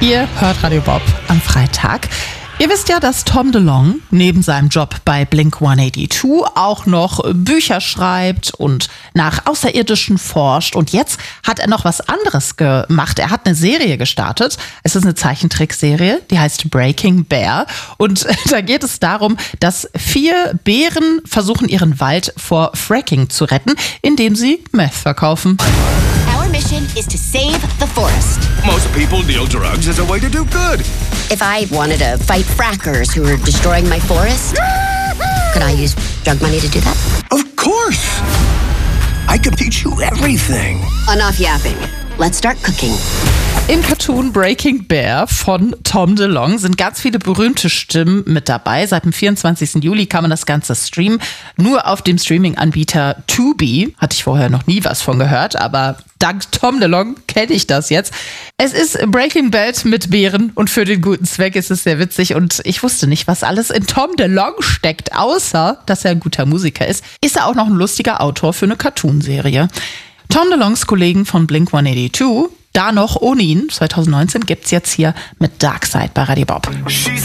Ihr hört Radio Bob am Freitag. Ihr wisst ja, dass Tom DeLonge neben seinem Job bei Blink-182 auch noch Bücher schreibt und nach Außerirdischen forscht. Und jetzt hat er noch was anderes gemacht. Er hat eine Serie gestartet. Es ist eine Zeichentrickserie, die heißt Breaking Bear. Und da geht es darum, dass 4 Bären versuchen, ihren Wald vor Fracking zu retten, indem sie Meth verkaufen. Our mission is to save the forest. Most people deal drugs as a way to do good. If I wanted to fight frackers who are destroying my forest, could I use drug money to do that? Of course. I could teach you everything. Enough yapping. Let's start cooking. Im Cartoon Breaking Bear von Tom DeLonge sind ganz viele berühmte Stimmen mit dabei. Seit dem 24. Juli kann man das Ganze streamen. Nur auf dem Streaming-Anbieter Tubi. Hatte ich vorher noch nie was von gehört, aber dank Tom DeLonge kenne ich das jetzt. Es ist Breaking Bad mit Bären und für den guten Zweck ist es sehr witzig. Und ich wusste nicht, was alles in Tom DeLonge steckt, außer dass er ein guter Musiker ist. Ist er auch noch ein lustiger Autor für eine Cartoonserie. Tom DeLonges Kollegen von Blink-182, da noch ohne ihn, 2019, gibt's jetzt hier mit Darkside bei Radio Bob.